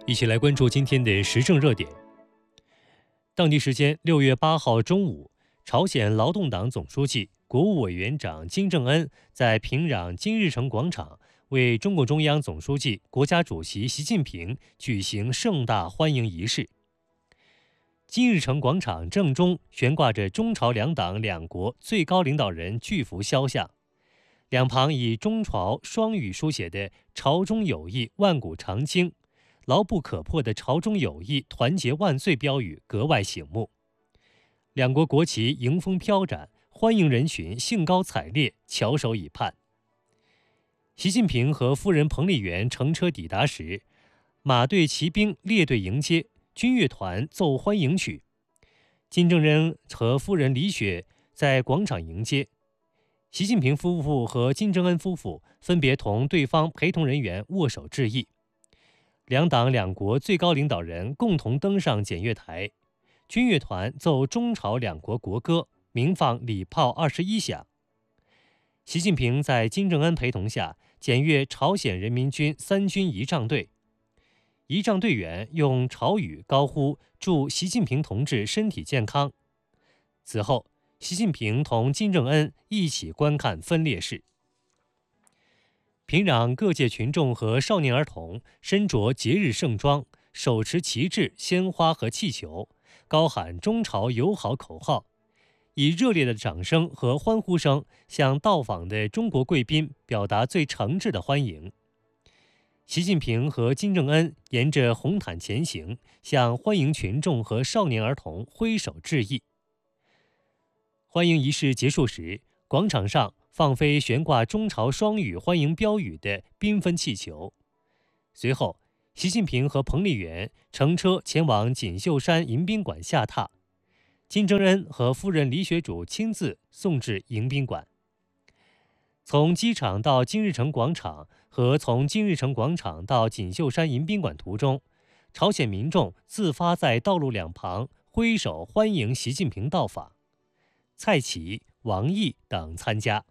一起来关注今天的时政热点。当地时间6月8号中午，朝鲜劳动党总书记、国务委员长金正恩在平壤金日成广场为中共中央总书记、国家主席习近平举行盛大欢迎仪式。金日成广场正中悬挂着中朝两党两国最高领导人巨幅肖像，两旁以中朝双语书写的“朝中有义，万古长青”、牢不可破的“朝中有义，团结万岁”标语格外醒目。两国国旗迎风飘展，欢迎人群兴高采烈，翘首以盼。习近平和夫人彭丽媛乘车抵达时，马队骑兵列队迎接，军乐团奏欢迎曲。金正恩和夫人李雪在广场迎接。习近平夫妇和金正恩夫妇分别同对方陪同人员握手致意。两党两国最高领导人共同登上检阅台，军乐团奏中朝两国国歌，鸣放礼炮21响。习近平在金正恩陪同下检阅朝鲜人民军三军仪仗队，仪仗队员用朝语高呼祝习近平同志身体健康。此后，习近平同金正恩一起观看分列式。平壤各界群众和少年儿童身着节日盛装，手持旗帜、鲜花和气球，高喊中朝友好口号，以热烈的掌声和欢呼声向到访的中国贵宾表达最诚挚的欢迎。习近平和金正恩沿着红毯前行，向欢迎群众和少年儿童挥手致意。欢迎仪式结束时，广场上放飞悬挂中朝双语欢迎标语的缤纷气球。随后，习近平和彭丽媛乘车前往锦绣山迎宾馆下榻，金正恩和夫人李雪主亲自送至迎宾馆。从机场到金日成广场和从金日成广场到锦绣山迎宾馆途中，朝鲜民众自发在道路两旁挥手欢迎习近平到访。蔡奇、王毅等参加。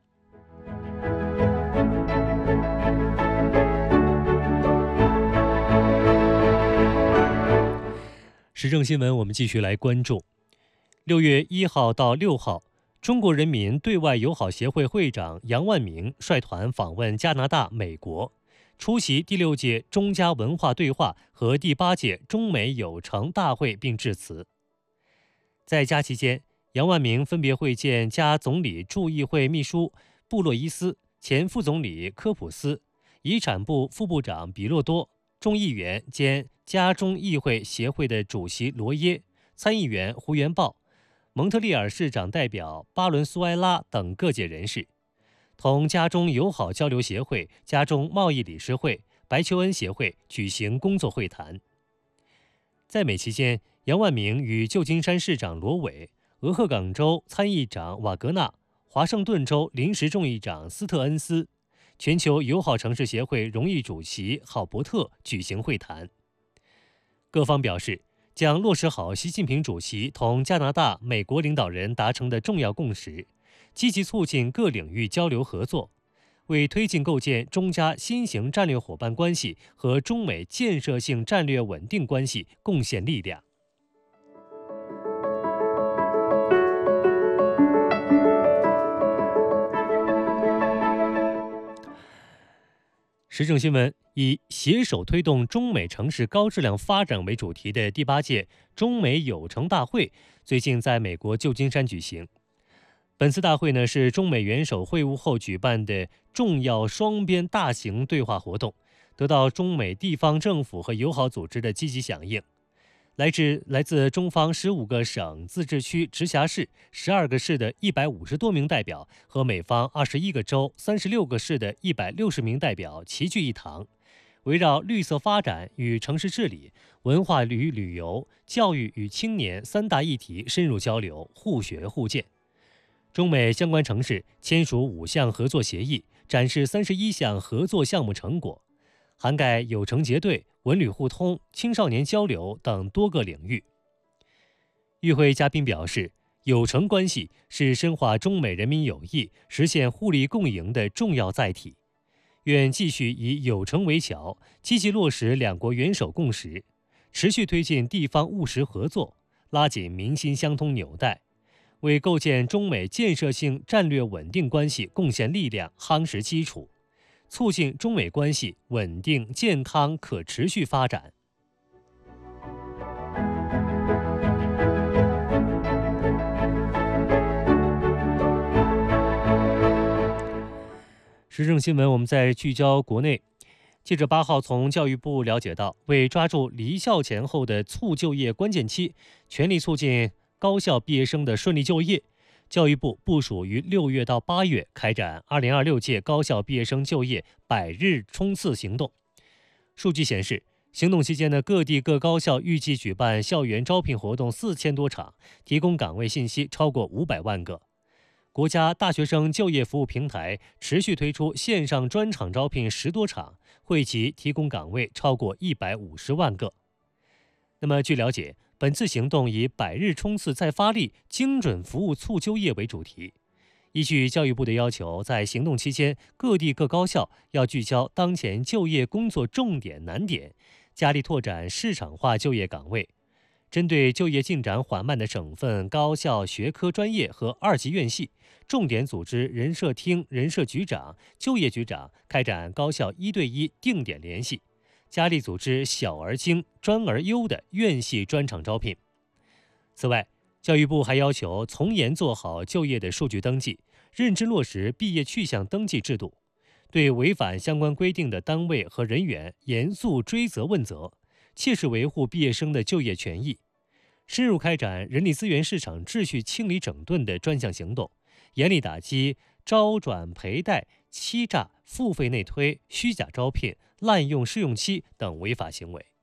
时政新闻我们继续来关注。6月1号到6号，中国人民对外友好协会会长杨万明率团访问加拿大、美国，出席第6届中加文化对话和第8届中美友城大会并致辞。在加期间，杨万明分别会见加总理驻议会秘书布洛伊斯、前副总理科普斯、遗产部副部长比洛多、众议员兼加中议会协会的主席罗耶、参议员胡元豹、蒙特利尔市长代表巴伦苏埃拉等各界人士，同加中友好交流协会、加中贸易理事会、白求恩协会举行工作会谈。在美期间，杨万明与旧金山市长罗伟、俄亥冈州参议长瓦格纳、华盛顿州临时众议长斯特恩斯、全球友好城市协会荣誉主席郝伯特举行会谈。各方表示，将落实好习近平主席同加拿大、美国领导人达成的重要共识，积极促进各领域交流合作，为推进构建中加新型战略伙伴关系和中美建设性战略稳定关系贡献力量。时政新闻：以携手推动中美城市高质量发展为主题的第8届中美友城大会最近在美国旧金山举行。本次大会是中美元首会晤后举办的重要双边大型对话活动，得到中美地方政府和友好组织的积极响应。来自中方15个省、自治区、直辖市、12个市的150多名代表和美方21个州、36个市的160名代表齐聚一堂，围绕绿色发展与城市治理、文化与旅游、教育与青年3大议题深入交流，互学互鉴。中美相关城市签署5项合作协议，展示31项合作项目成果，涵盖友城结对、文旅互通、青少年交流等多个领域。与会嘉宾表示，友城关系是深化中美人民友谊、实现互利共赢的重要载体。 愿继续以友城为桥，积极落实两国元首共识，持续推进地方务实合作，拉紧民心相通纽带，为构建中美建设性战略稳定关系贡献力量、夯实基础，促进中美关系稳定、健康、可持续发展。时政新闻，我们再聚焦国内。记者8号从教育部了解到，为抓住离校前后的促就业关键期，全力促进高校毕业生的顺利就业，教育部部署于6月到8月开展2026届高校毕业生就业100日冲刺行动。数据显示，行动期间呢，各地各高校预计举办校园招聘活动4000多场，提供岗位信息超过500万个。国家大学生就业服务平台持续推出线上专场招聘10多场，惠及提供岗位超过150万个。那么，据了解，本次行动以100日冲刺再发力、精准服务促就业为主题。依据教育部的要求，在行动期间，各地各高校要聚焦当前就业工作重点难点，加力拓展市场化就业岗位。针对就业进展缓慢的省份高校学科专业和2级院系，重点组织人社厅、人社局长、就业局长开展高校1对1定点联系，加力组织小而精、专而优的院系专场招聘。此外，教育部还要求从严做好就业的数据登记，认真落实毕业去向登记制度，对违反相关规定的单位和人员严肃追责问责，切实维护毕业生的就业权益，深入开展人力资源市场秩序清理整顿的专项行动，严厉打击招转赔贷、欺诈、付费内推、虚假招聘、滥用试用期等违法行为。